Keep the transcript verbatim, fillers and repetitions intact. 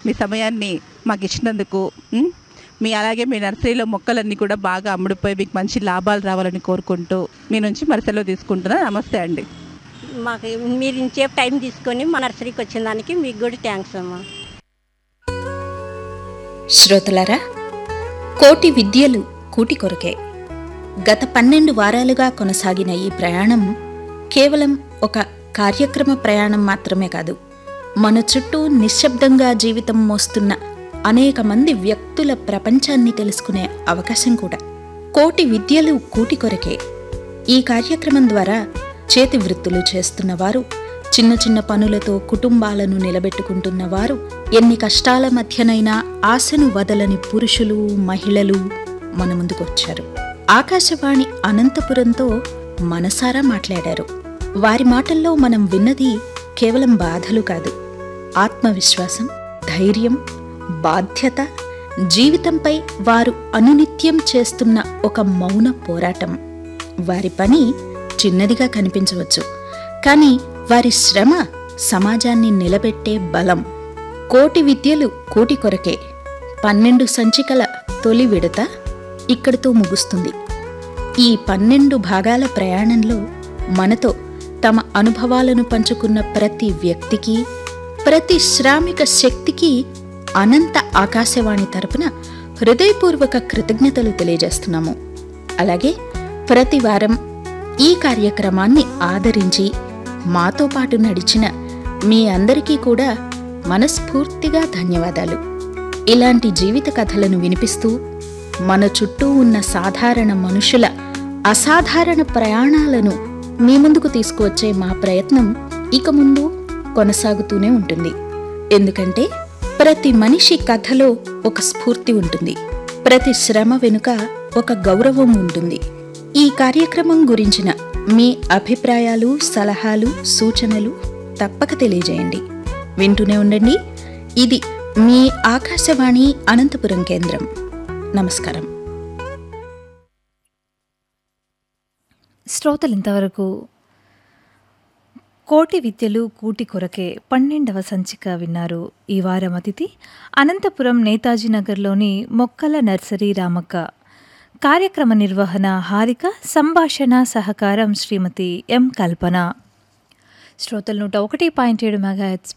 మీ సమయాన్ని మాకు ఇచ్చినందుకు ఉమ్, మీ అలాగే మీ నర్సరీలో మొక్కలన్నీ కూడా బాగా అమ్ముడుపోయి మీకు మంచి లాభాలు రావాలని కోరుకుంటూ మీ నుంచి మరి సెలవు తీసుకుంటున్నా. నమస్తే అండి. మాకు మీరు ఇంచేపు టైం తీసుకొని మా నర్సరీకి వచ్చిన దానికి మీకు కూడా థ్యాంక్స్ అమ్మా. శ్రోతలారా, కోటి విద్యలు కూటి కొరకే. గత పన్నెండు వారాలుగా కొనసాగిన ఈ ప్రయాణం కేవలం ఒక కార్యక్రమ ప్రయాణం మాత్రమే కాదు, మన చుట్టూ నిశ్శబ్దంగా జీవితం మోస్తున్న అనేక మంది వ్యక్తుల ప్రపంచాన్ని తెలుసుకునే అవకాశం కూడా. కోటి విద్యలు కూటి కొరకే. ఈ కార్యక్రమం ద్వారా చేతి వృత్తులు చేస్తున్నవారు, చిన్న చిన్న పనులతో కుటుంబాలను నిలబెట్టుకుంటున్నవారు, ఎన్ని కష్టాల మధ్యనైనా ఆశను వదలని పురుషులు, మహిళలు మన ముందుకొచ్చారు. ఆకాశవాణి అనంతపురంతో మనసారా మాట్లాడారు. వారి మాటల్లో మనం విన్నది కేవలం బాధలు కాదు, ఆత్మవిశ్వాసం, ధైర్యం, బాధ్యత, జీవితంపై వారు అనునిత్యం చేస్తున్న ఒక మౌన పోరాటం. వారి పని చిన్నదిగా కనిపించవచ్చు, కానీ వారి శ్రమ సమాజాన్ని నిలబెట్టే బలం. కోటి విద్యలు కూటి కొరకే పన్నెండు సంచికల తొలి విడత ఇక్కడితో ముగుస్తుంది. ఈ పన్నెండు భాగాల ప్రయాణంలో మనతో తమ అనుభవాలను పంచుకున్న ప్రతి వ్యక్తికి, ప్రతి శ్రామిక శక్తికి అనంత ఆకాశవాణి తరపున హృదయపూర్వక కృతజ్ఞతలు తెలియజేస్తున్నాము. అలాగే ప్రతి వారం ఈ కార్యక్రమాన్ని ఆదరించి మాతో పాటు నడిచిన మీ అందరికీ కూడా మనస్ఫూర్తిగా ధన్యవాదాలు. ఇలాంటి జీవిత కథలను వినిపిస్తూ మన చుట్టూ ఉన్న సాధారణ మనుషుల అసాధారణ ప్రయాణాలను మీ ముందుకు తీసుకువచ్చే మా ప్రయత్నం ఇక ముందు కొనసాగుతూనే ఉంటుంది. ఎందుకంటే ప్రతి మనిషి కథలో ఒక స్ఫూర్తి ఉంటుంది, ప్రతి శ్రమ వెనుక ఒక గౌరవం ఉంటుంది. ఈ కార్యక్రమం గురించిన మీ అభిప్రాయాలు, సలహాలు, సూచనలు తప్పక తెలియజేయండి. వింటూనే ఉండండి. ఇది మీ ఆకాశవాణి అనంతపురం కేంద్రం. నమస్కారం. శ్రోతలు ఇంతవరకు కోటి విద్యలు కూటి కొరకే పన్నెండవ సంచిక విన్నారు. ఈ వారం అతిథి అనంతపురం నేతాజీ నగర్లోని మొక్కల నర్సరీ రామక్క. కార్యక్రమ నిర్వహణ హారిక, సంభాషణ సహకారం శ్రీమతి ఎం కల్పన. శ్రోతలు నూట ఒకటి పాయింట్ ఏడు మెగాహెర్ట్జ్